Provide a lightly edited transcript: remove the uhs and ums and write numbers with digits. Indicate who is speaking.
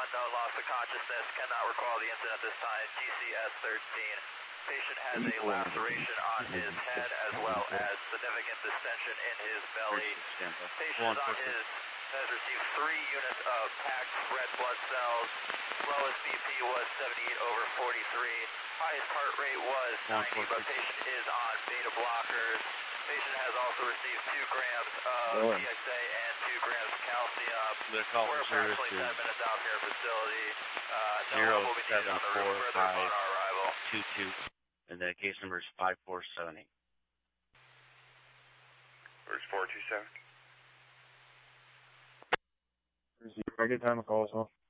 Speaker 1: unknown, loss of consciousness, cannot recall the incident at this time, GCS 13. Patient has a laceration on his head as well as significant distension in his belly. Patient has received 3 units of packed red blood cells. Lowest BP was 78/43. Highest heart rate was 90, but patient is on beta blockers. Patient has also received 2 grams of PXA and 2 grams of calcium. We're approximately 10 minutes out from your facility. No one will be needed on the room further upon our arrival.
Speaker 2: 22, and the case number is 5478.
Speaker 3: Where's 427?
Speaker 4: Ready time to call as well.